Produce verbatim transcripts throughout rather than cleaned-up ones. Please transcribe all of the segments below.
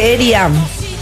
Valeria.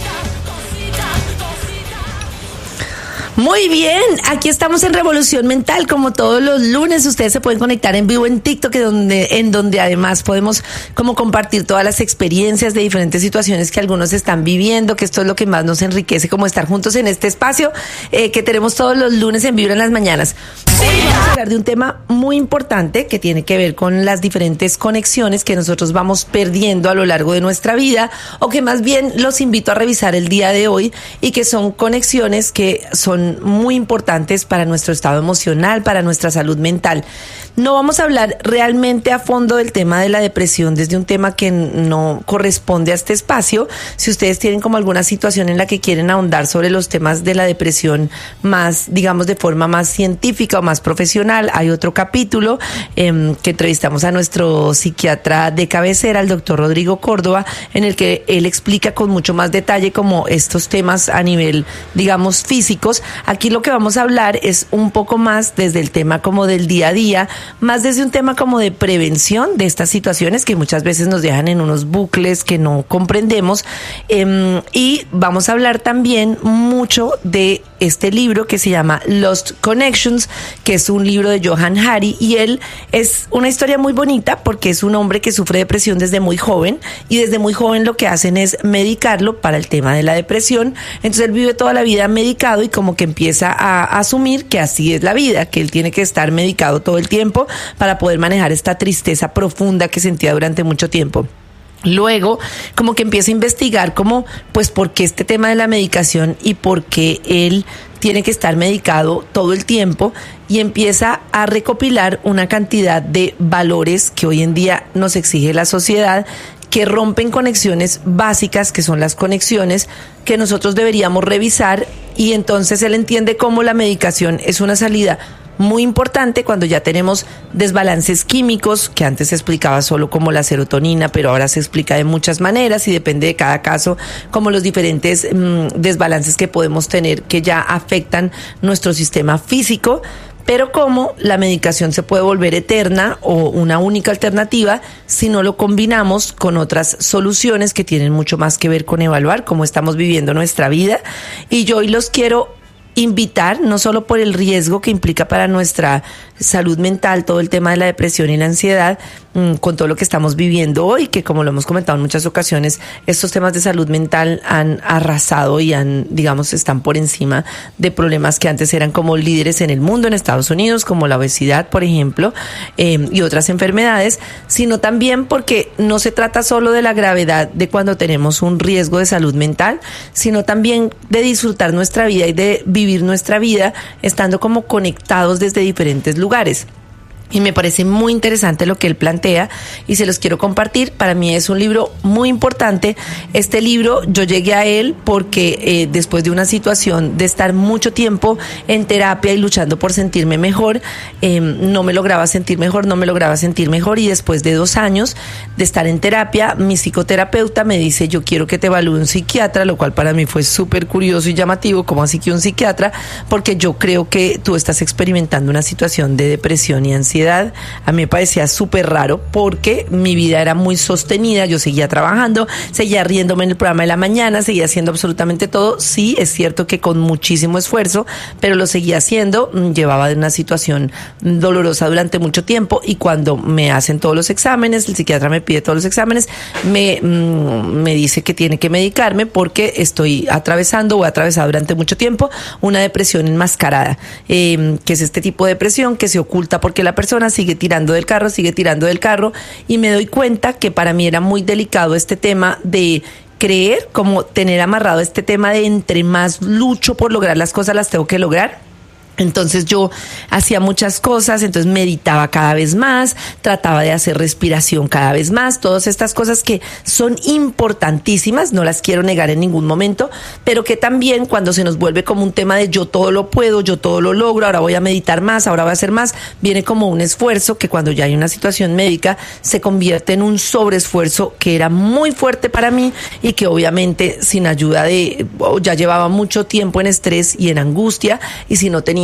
Muy bien, aquí estamos en Revolución Mental, como todos los lunes. Ustedes se pueden conectar en vivo en TikTok, donde, en donde además podemos como compartir todas las experiencias de diferentes situaciones que algunos están viviendo, que esto es lo que más nos enriquece, como estar juntos en este espacio eh, que tenemos todos los lunes en Vibra en las mañanas. Hoy vamos a hablar de un tema muy importante que tiene que ver con las diferentes conexiones que nosotros vamos perdiendo a lo largo de nuestra vida, o que más bien los invito a revisar el día de hoy, y que son conexiones que son muy importantes para nuestro estado emocional, para nuestra salud mental. No vamos a hablar realmente a fondo del tema de la depresión desde un tema que no corresponde a este espacio. Si ustedes tienen como alguna situación en la que quieren ahondar sobre los temas de la depresión más, digamos, de forma más científica o más profesional, hay otro capítulo eh, que entrevistamos a nuestro psiquiatra de cabecera, el doctor Rodrigo Córdoba, en el que él explica con mucho más detalle como estos temas a nivel, digamos, físicos. Aquí lo que vamos a hablar es un poco más desde el tema como del día a día, más desde un tema como de prevención de estas situaciones que muchas veces nos dejan en unos bucles que no comprendemos. Eh, y vamos a hablar también mucho de este libro que se llama Lost Connections, que es un libro de Johann Hari, y él es una historia muy bonita porque es un hombre que sufre depresión desde muy joven, y desde muy joven lo que hacen es medicarlo para el tema de la depresión. Entonces él vive toda la vida medicado y como que empieza a, a asumir que así es la vida, que él tiene que estar medicado todo el tiempo para poder manejar esta tristeza profunda que sentía durante mucho tiempo. Luego, como que empieza a investigar como, pues, por qué este tema de la medicación y por qué él tiene que estar medicado todo el tiempo, y empieza a recopilar una cantidad de valores que hoy en día nos exige la sociedad, que rompen conexiones básicas, que son las conexiones que nosotros deberíamos revisar. Y entonces él entiende cómo la medicación es una salida muy importante cuando ya tenemos desbalances químicos, que antes se explicaba solo como la serotonina, pero ahora se explica de muchas maneras y depende de cada caso, como los diferentes mmm, desbalances que podemos tener que ya afectan nuestro sistema físico. Pero cómo la medicación se puede volver eterna o una única alternativa si no lo combinamos con otras soluciones que tienen mucho más que ver con evaluar cómo estamos viviendo nuestra vida. Y yo hoy los quiero invitar, no solo por el riesgo que implica para nuestra salud mental todo el tema de la depresión y la ansiedad, mmm, con todo lo que estamos viviendo hoy, que como lo hemos comentado en muchas ocasiones, estos temas de salud mental han arrasado y han, digamos, están por encima de problemas que antes eran como líderes en el mundo, en Estados Unidos, como la obesidad, por ejemplo, eh, y otras enfermedades, sino también porque no se trata solo de la gravedad de cuando tenemos un riesgo de salud mental, sino también de disfrutar nuestra vida y de vivir nuestra vida estando como conectados desde diferentes lugares. lugares. Y me parece muy interesante lo que él plantea y se los quiero compartir. Para mí es un libro muy importante. Este libro yo llegué a él porque eh, después de una situación de estar mucho tiempo en terapia y luchando por sentirme mejor, eh, no me lograba sentir mejor, no me lograba sentir mejor y después de dos años de estar en terapia, mi psicoterapeuta me dice: yo quiero que te evalúe un psiquiatra, lo cual para mí fue súper curioso y llamativo. ¿Cómo así que un psiquiatra? Porque yo creo que tú estás experimentando una situación de depresión y ansiedad. A mí me parecía súper raro porque mi vida era muy sostenida, yo seguía trabajando, seguía riéndome en el programa de la mañana, seguía haciendo absolutamente todo. Sí, es cierto que con muchísimo esfuerzo, pero lo seguía haciendo. Llevaba de una situación dolorosa durante mucho tiempo y cuando me hacen todos los exámenes, el psiquiatra me pide todos los exámenes, me, me dice que tiene que medicarme porque estoy atravesando o he atravesado durante mucho tiempo una depresión enmascarada, eh, que es este tipo de depresión que se oculta porque la persona sigue tirando del carro, sigue tirando del carro, y me doy cuenta que para mí era muy delicado este tema de creer, como tener amarrado este tema de entre más lucho por lograr las cosas, las tengo que lograr. Entonces yo hacía muchas cosas, entonces meditaba cada vez más, trataba de hacer respiración cada vez más, todas estas cosas que son importantísimas, no las quiero negar en ningún momento, pero que también cuando se nos vuelve como un tema de yo todo lo puedo, yo todo lo logro, ahora voy a meditar más, ahora voy a hacer más, viene como un esfuerzo que cuando ya hay una situación médica se convierte en un sobreesfuerzo que era muy fuerte para mí y que obviamente sin ayuda de, ya llevaba mucho tiempo en estrés y en angustia, y si no tenía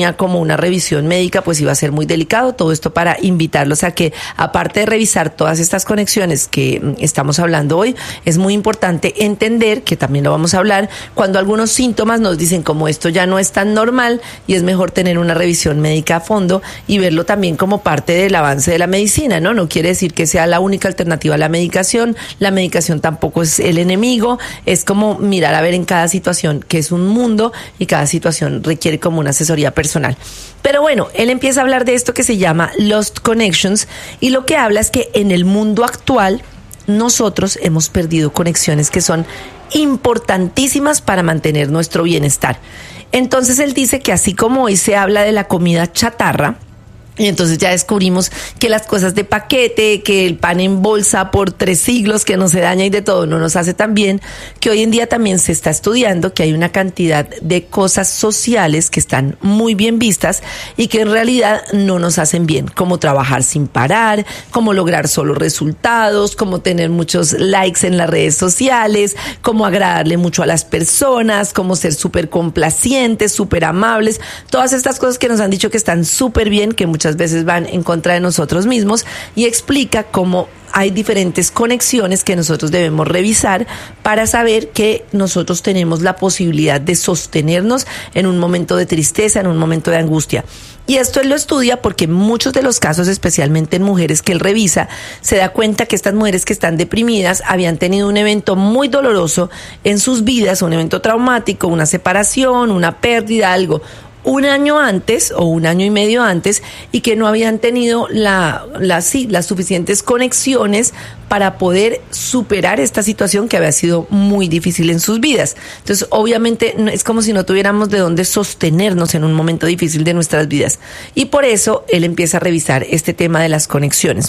tenía como una revisión médica, pues iba a ser muy delicado. Todo esto para invitarlos a que, aparte de revisar todas estas conexiones que estamos hablando hoy, es muy importante entender, que también lo vamos a hablar, cuando algunos síntomas nos dicen como esto ya no es tan normal y es mejor tener una revisión médica a fondo y verlo también como parte del avance de la medicina, ¿no? No quiere decir que sea la única alternativa a la medicación. La medicación tampoco es el enemigo. Es como mirar a ver en cada situación, que es un mundo, y cada situación requiere como una asesoría personal. Pero bueno, él empieza a hablar de esto que se llama Lost Connections, y lo que habla es que en el mundo actual nosotros hemos perdido conexiones que son importantísimas para mantener nuestro bienestar. Entonces él dice que así como hoy se habla de la comida chatarra, y entonces ya descubrimos que las cosas de paquete, que el pan en bolsa por tres siglos, que no se daña y de todo, no nos hace tan bien, que hoy en día también se está estudiando que hay una cantidad de cosas sociales que están muy bien vistas y que en realidad no nos hacen bien, como trabajar sin parar, como lograr solo resultados, como tener muchos likes en las redes sociales, como agradarle mucho a las personas, como ser súper complacientes, súper amables, todas estas cosas que nos han dicho que están súper bien, que muchas muchas veces van en contra de nosotros mismos, y explica cómo hay diferentes conexiones que nosotros debemos revisar para saber que nosotros tenemos la posibilidad de sostenernos en un momento de tristeza, en un momento de angustia. Y esto él lo estudia porque en muchos de los casos, especialmente en mujeres que él revisa, se da cuenta que estas mujeres que están deprimidas habían tenido un evento muy doloroso en sus vidas, un evento traumático, una separación, una pérdida, algo un año antes o un año y medio antes, y que no habían tenido la, la, sí, las suficientes conexiones para poder superar esta situación que había sido muy difícil en sus vidas. Entonces, obviamente, es como si no tuviéramos de dónde sostenernos en un momento difícil de nuestras vidas. Y por eso él empieza a revisar este tema de las conexiones.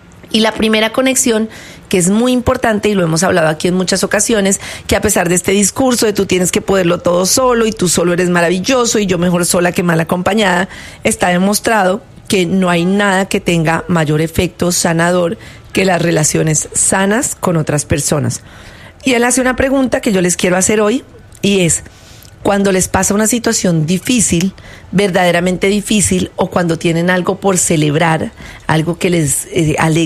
Y la primera conexión, que es muy importante y lo hemos hablado aquí en muchas ocasiones, que a pesar de este discurso de tú tienes que poderlo todo solo y tú solo eres maravilloso y yo mejor sola que mal acompañada, está demostrado que no hay nada que tenga mayor efecto sanador que las relaciones sanas con otras personas. Y él hace una pregunta que yo les quiero hacer hoy, y es: cuando les pasa una situación difícil, verdaderamente difícil, o cuando tienen algo por celebrar, algo que les eh, alegra